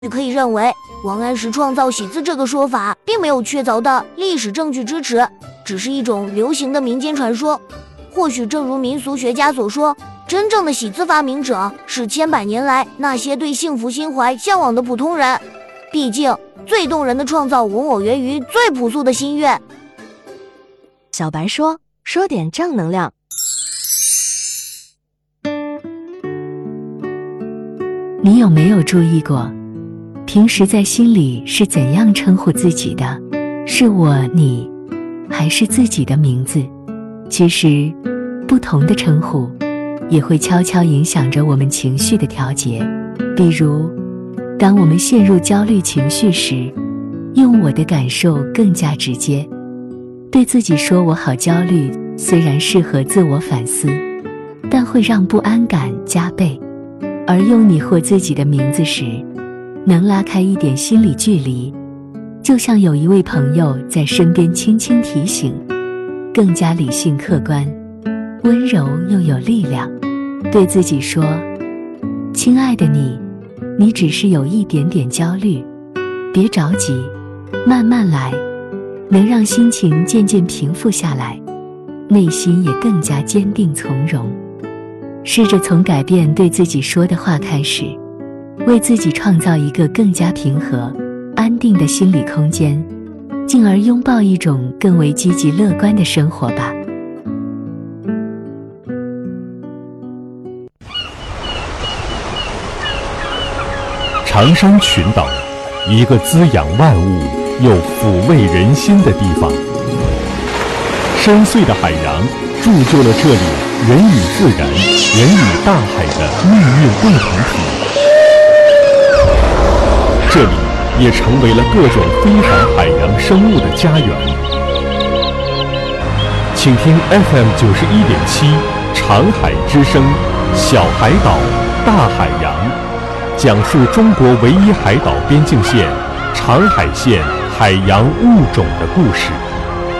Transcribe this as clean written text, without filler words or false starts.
可以认为，王安石创造喜字这个说法并没有确凿的历史证据支持，只是一种流行的民间传说。或许正如民俗学家所说，真正的喜字发明者是千百年来那些对幸福心怀向往的普通人。毕竟，最动人的创造往往源于最朴素的心愿。 小白说点正能量。 你有没有注意过，平时在心里是怎样称呼自己的？是我、你，还是自己的名字？其实，不同的称呼也会悄悄影响着我们情绪的调节。比如，当我们陷入焦虑情绪时，用我的感受更加直接。对自己说我好焦虑，虽然适合自我反思，但会让不安感加倍。而用你或自己的名字时，能拉开一点心理距离，就像有一位朋友在身边轻轻提醒，更加理性客观，温柔又有力量。对自己说，亲爱的你，你只是有一点点焦虑，别着急，慢慢来，能让心情渐渐平复下来，内心也更加坚定从容。试着从改变对自己说的话开始，为自己创造一个更加平和、安定的心理空间，进而拥抱一种更为积极乐观的生活吧。 长山群岛，一个滋养万物又抚慰人心的地方。深邃的海洋铸就了这里人与自然、人与大海的命运共同体。这里也成为了各种非凡海洋生物的家园。请听 FM91.7长海之声，小海岛，大海洋，讲述中国唯一海岛边境线长海县海洋物种的故事。